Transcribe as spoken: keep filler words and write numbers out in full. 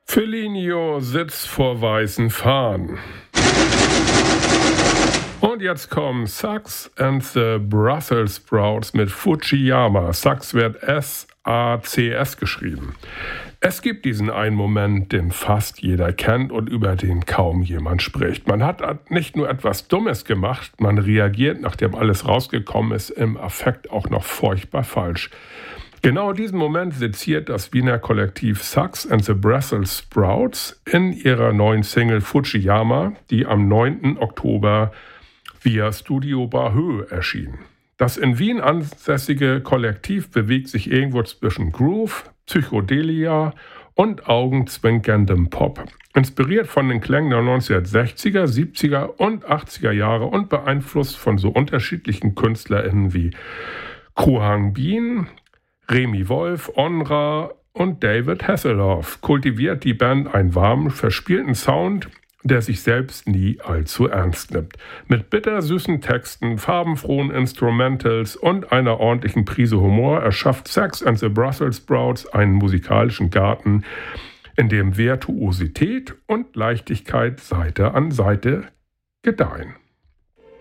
Felinio sitzt vor weißen Fahnen. Und jetzt kommen Sax and the Brussels Sprouts mit Fujiyama. Sax wird S A C S geschrieben. Es gibt diesen einen Moment, den fast jeder kennt und über den kaum jemand spricht. Man hat nicht nur etwas Dummes gemacht, man reagiert, nachdem alles rausgekommen ist, im Affekt auch noch furchtbar falsch. Genau diesen Moment seziert das Wiener Kollektiv Sax and the Brussels Sprouts in ihrer neuen Single Fujiyama, die am neunten Oktober via Studio Bahö erschien. Das in Wien ansässige Kollektiv bewegt sich irgendwo zwischen Groove, Psychedelia und augenzwinkerndem Pop. Inspiriert von den Klängen der neunzehnhundertsechziger, siebziger und achtziger Jahre und beeinflusst von so unterschiedlichen KünstlerInnen wie Koh Hang Bin, Remi Wolf, Onra und David Hasselhoff kultiviert die Band einen warmen, verspielten Sound, der sich selbst nie allzu ernst nimmt. Mit bittersüßen Texten, farbenfrohen Instrumentals und einer ordentlichen Prise Humor erschafft Sax and the Brussels Sprouts einen musikalischen Garten, in dem Virtuosität und Leichtigkeit Seite an Seite gedeihen.